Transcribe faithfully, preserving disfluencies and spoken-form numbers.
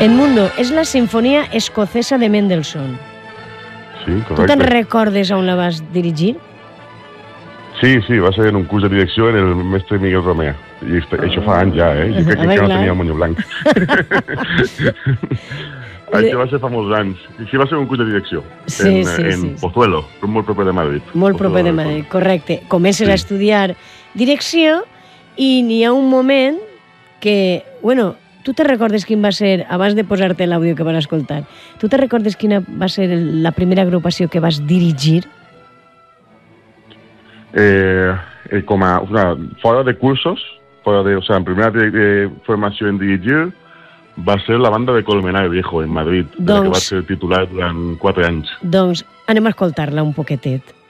Edmundo, és la Sinfonia Escocesa de Mendelssohn. Sí, correcte. Tu te'n recordes on la vas dirigir? Sí, sí, va ser en un curs de direcció en el mestre Miguel Romea. I oh. això fa anys ja, eh? Jo crec que encara no tenia el monyo blanc. Això va ser fa molts anys. I sí, va ser un curs de direcció. Sí, en, sí, en sí. Pozuelo, molt proper de Madrid. Molt proper de Madrid, correcte. Comences sí. a estudiar direcció i n'hi ha un moment que, bueno, tu te recordes quin va ser, abans de posar-te l'àudio que vas escoltar, tu te recordes quina va ser la primera agrupació que vas dirigir? Eh, eh, com a, o sea, fora de cursos, fora de, o sea, en primera de, de formació en dirigir, va ser la banda de Colmenar Viejo, en Madrid, doncs, que va ser titular durant quatre anys. Doncs anem a escoltar-la un poquetet.